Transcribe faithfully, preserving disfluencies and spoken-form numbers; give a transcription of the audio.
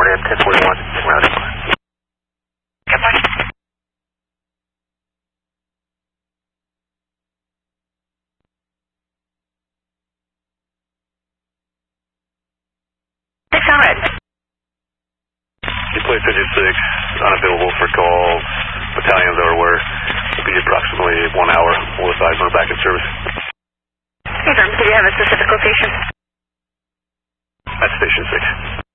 M ten forty-one, routing. Good morning. Six on red. Deploy fifty-six, unavailable for call. Battalions everywhere. Will be approximately one hour. We'll advise we're back in service. Hey, Verm, do you have a specific location? At Station six.